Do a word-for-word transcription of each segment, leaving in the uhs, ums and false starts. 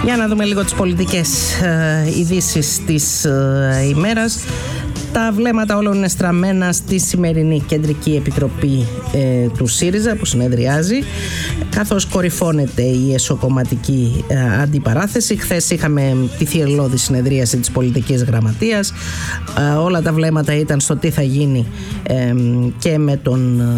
Για να δούμε λίγο τις πολιτικές ε, ειδήσεις της ε, ημέρας. Τα βλέμματα όλων είναι στραμμένα στη σημερινή Κεντρική Επιτροπή ε, του ΣΥΡΙΖΑ που συνεδριάζει, καθώς κορυφώνεται η εσωκομματική ε, αντιπαράθεση. Χθες είχαμε τη θυελλώδη συνεδρίαση της πολιτικής γραμματείας. Ε, όλα τα βλέμματα ήταν στο τι θα γίνει ε, και με τον, ε,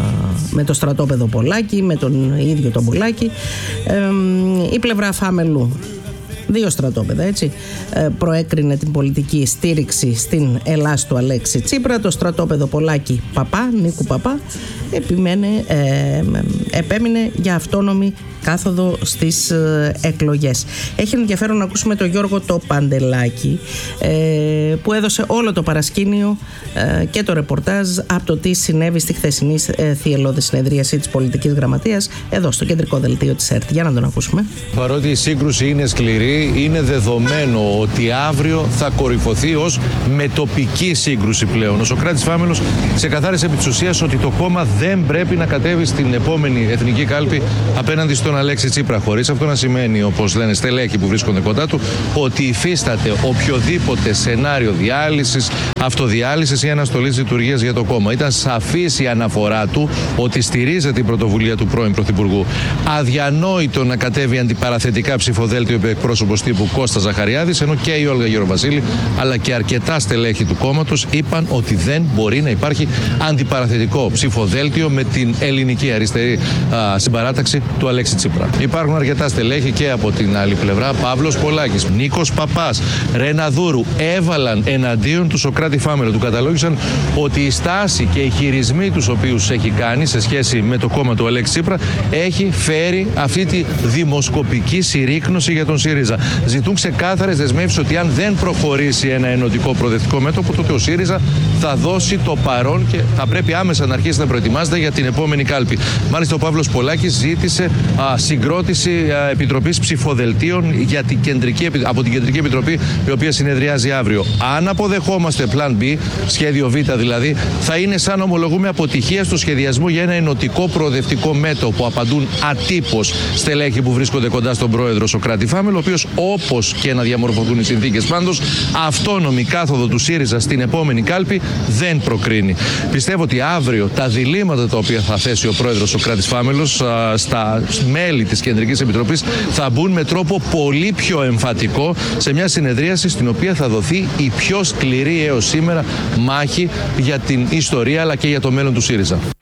με το στρατόπεδο Πολάκη, με τον ίδιο τον Πολάκη. Ε, η πλευρά Φάμελου, δύο στρατόπεδα, έτσι, προέκρινε την πολιτική στήριξη στην Ελλάς του Αλέξη Τσίπρα. Το στρατόπεδο Πολάκη Παπά, Νίκου Παπά, επιμένε, ε, επέμεινε για αυτόνομη κάθοδο στις ε, εκλογές. Έχει ενδιαφέρον να ακούσουμε τον Γιώργο το Παντελάκη, ε, που έδωσε όλο το παρασκήνιο ε, και το ρεπορτάζ από το τι συνέβη στη χθεσινή ε, θυελλώδη συνεδρίαση της πολιτικής γραμματείας εδώ στο κεντρικό δελτίο της ΕΡΤ. Για να τον ακούσουμε. Παρότι η σύγκρουση είναι σκληρή, είναι δεδομένο ότι αύριο θα κορυφωθεί ως μετοπική σύγκρουση πλέον. Ο Σωκράτης Φάμελος ξεκαθάρισε επί της ουσίας ότι το κόμμα δεν πρέπει να κατέβει στην επόμενη εθνική κάλπη απέναντι στον Αλέξη Τσίπρα, χωρίς αυτό να σημαίνει, όπως λένε στελέχοι που βρίσκονται κοντά του, ότι υφίσταται οποιοδήποτε σενάριο διάλυσης, αυτοδιάλυσης ή αναστολής λειτουργίας για το κόμμα. Ήταν σαφής η αναφορά του ότι στηρίζεται την πρωτοβουλία του πρώην Πρωθυπουργού. Αδιανόητο να κατέβει αντιπαραθετικά ψηφοδέλτιο εκπρόσωπος τύπου Κώστα Ζαχαριάδης, ενώ και η Όλγα Γεροβασίλη αλλά και αρκετά στελέχη του κόμματος είπαν ότι δεν μπορεί να υπάρχει αντιπαραθετικό ψηφοδέλτιο με την ελληνική αριστερή α, συμπαράταξη του Αλέξη Τσίπρα. Υπάρχουν αρκετά στελέχη και από την άλλη πλευρά. Παύλος Πολάκης, Νίκος Παπάς, Ρένα Δούρου έβαλαν εναντίον του Σωκράτη Φάμελο. Του καταλόγησαν ότι η στάση και οι χειρισμοί τους οποίους έχει κάνει σε σχέση με το κόμμα του Αλέξη Τσίπρα έχει φέρει αυτή τη δημοσκοπική συρρίκνωση για τον ΣΥΡΙΖΑ. Ζητούν ξεκάθαρες δεσμεύσεις ότι αν δεν προχωρήσει ένα ενωτικό προοδευτικό μέτωπο, τότε ο ΣΥΡΙΖΑ θα δώσει το παρόν και θα πρέπει άμεσα να αρχίσει να προετοιμάζεται για την επόμενη κάλπη. Μάλιστα, ο Παύλος Πολάκης ζήτησε α, συγκρότηση α, επιτροπής ψηφοδελτίων για την κεντρική, από την Κεντρική Επιτροπή, η οποία συνεδριάζει αύριο. Αν αποδεχόμαστε Plan B, σχέδιο Β δηλαδή, θα είναι σαν να ομολογούμε αποτυχία στο σχεδιασμό για ένα ενωτικό προοδευτικό μέτωπο. Απαντούν ατύπως στελέχοι που βρίσκονται κοντά στον πρόεδρο Σωκράτη Φάμελο, ο οποίος, όπως και να διαμορφωθούν οι συνθήκες πάντως, αυτόνομη κάθοδο του ΣΥΡΙΖΑ στην επόμενη κάλπη δεν προκρίνει. Πιστεύω ότι αύριο τα διλήμματα τα οποία θα θέσει ο πρόεδρος Σωκράτης Φάμελος α, στα μέλη της Κεντρικής Επιτροπής θα μπουν με τρόπο πολύ πιο εμφατικό σε μια συνεδρίαση στην οποία θα δοθεί η πιο σκληρή έως σήμερα μάχη για την ιστορία αλλά και για το μέλλον του ΣΥΡΙΖΑ.